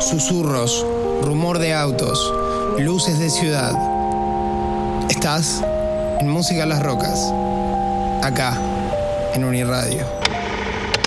susurros, rumor de autos, luces de ciudad. Estás en Música a las Rocas, acá, en Uniradio.